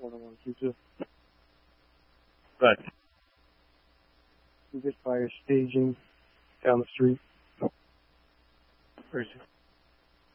10122. But You get fire staging down the street. where's it?